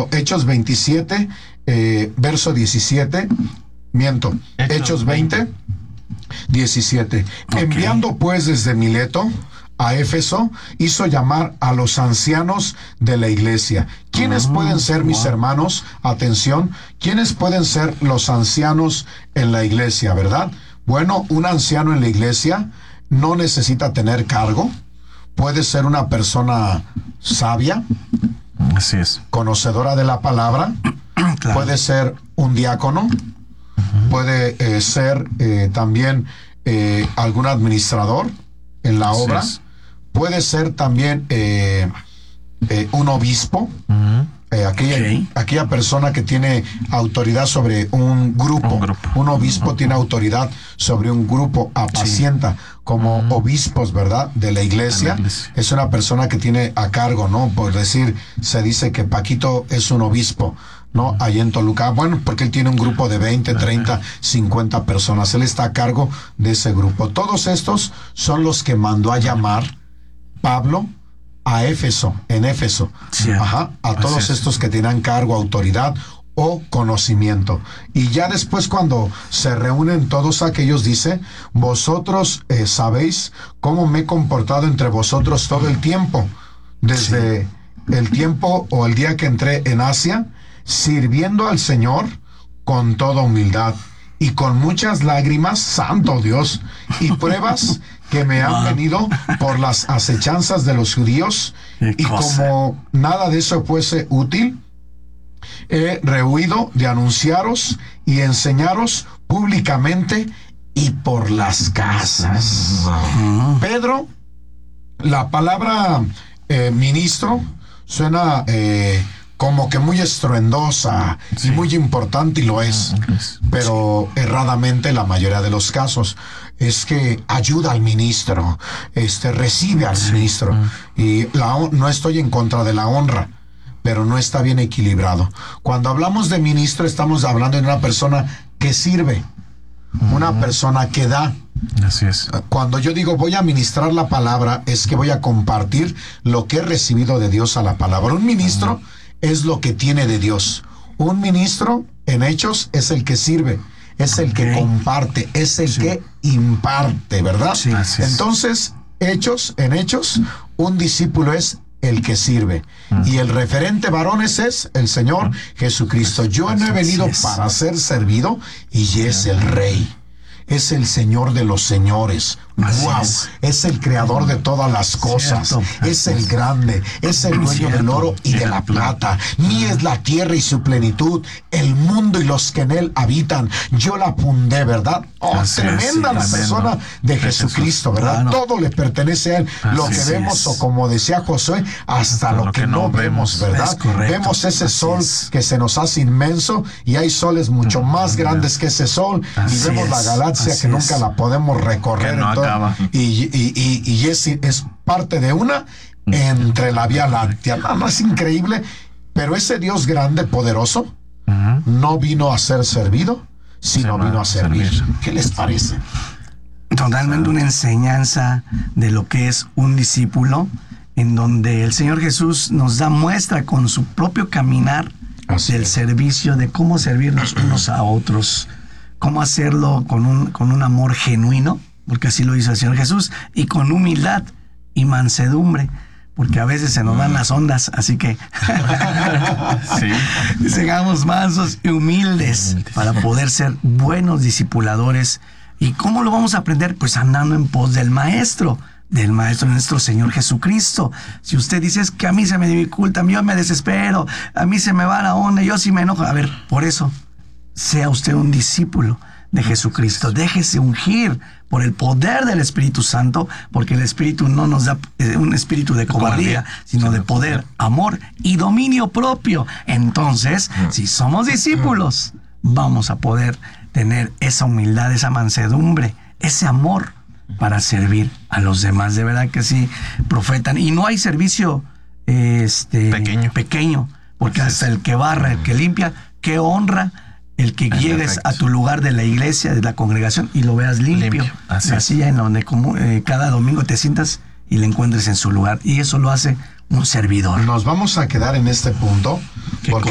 Hechos 27, verso 17. Hechos 20, 17. Okay. Enviando pues desde Mileto a Éfeso, hizo llamar a los ancianos de la iglesia. ¿Quiénes pueden ser, mis hermanos? Atención, ¿quiénes pueden ser los ancianos en la iglesia, verdad? Bueno, un anciano en la iglesia no necesita tener cargo. Puede ser una persona sabia, así es, conocedora de la palabra. Claro. Puede ser un diácono. Puede ser también algún administrador en la obra. Es. Puede ser también un obispo, aquella persona que tiene autoridad sobre un grupo. Un obispo tiene autoridad sobre un grupo, apacienta como obispos, ¿verdad? De la iglesia. Es una persona que tiene a cargo, ¿no? Por decir, se dice que Paquito es un obispo, ¿no? Ahí en Toluca. Bueno, porque él tiene un grupo de 20, 30, 50 personas. Él está a cargo de ese grupo. Todos estos son los que mandó a llamar Pablo a Éfeso, en Éfeso. Sí, a todos estos que tenían cargo, autoridad o conocimiento. Y ya después, cuando se reúnen todos aquellos, dice: vosotros sabéis cómo me he comportado entre vosotros todo el tiempo, desde el tiempo o el día que entré en Asia, sirviendo al Señor con toda humildad y con muchas lágrimas, santo Dios, y pruebas que me han venido por las acechanzas de los judíos, y como nada de eso fuese útil, he rehuido de anunciaros y enseñaros públicamente y por las casas. Pedro, la palabra ministro suena como que muy estruendosa y muy importante, y lo es, pero erradamente la mayoría de los casos es que ayuda al ministro, recibe al ministro, y no estoy en contra de la honra, pero no está bien equilibrado. Cuando hablamos de ministro, estamos hablando de una persona que sirve, una persona que da. Así es. Cuando yo digo voy a ministrar la palabra, es que voy a compartir lo que he recibido de Dios a la palabra. Un ministro es lo que tiene de Dios. Un ministro, en Hechos, es el que sirve, es el que comparte, es el que imparte, ¿verdad? Sí, entonces, en Hechos, un discípulo es el que sirve. Y el referente varones es el Señor Jesucristo. Yo no he venido para ser servido, y es el Rey. Es el Señor de los señores. ¡Wow! Es el creador de todas las cosas. Es el grande. Es el dueño del oro y de la plata. Mía es la tierra y su plenitud, el mundo y los que en él habitan. Yo la fundé, ¿verdad? Tremenda la persona de Jesucristo, ¿verdad? Todo le pertenece a él. Lo que vemos, o como decía Josué, hasta lo que no vemos, ¿verdad? Vemos ese sol que se nos hace inmenso, y hay soles mucho más grandes que ese sol, y vemos la galaxia que nunca la podemos recorrer. Y es parte de una entre la Vía Láctea. Nada más increíble. Pero ese Dios grande, poderoso, no vino a ser servido, sino vino a servir. ¿Qué les parece? Totalmente una enseñanza de lo que es un discípulo, en donde el Señor Jesús nos da muestra con su propio caminar del servicio, de cómo servirnos unos a otros, cómo hacerlo con un amor genuino, porque así lo hizo el Señor Jesús, y con humildad y mansedumbre, porque a veces se nos dan las ondas, así que seamos mansos y humildes para poder ser buenos discipuladores. ¿Y cómo lo vamos a aprender? Pues andando en pos del Maestro nuestro Señor Jesucristo. Si usted dice: es que a mí se me dificulta, yo me desespero, a mí se me va la onda, yo sí me enojo. A ver, por eso, sea usted un discípulo de Jesucristo. Déjese ungir por el poder del Espíritu Santo, porque el Espíritu no nos da un espíritu de cobardía, sino de poder, amor y dominio propio. Entonces, si somos discípulos, vamos a poder tener esa humildad, esa mansedumbre, ese amor para servir a los demás. De verdad que sí, profeta. Y no hay servicio pequeño, porque hasta el que barra, el que limpia, qué honra el que llegues a tu lugar de la iglesia, de la congregación, y lo veas limpio. La silla en donde cada domingo te sientas y le encuentres en su lugar. Y eso lo hace un servidor. Nos vamos a quedar en este punto, porque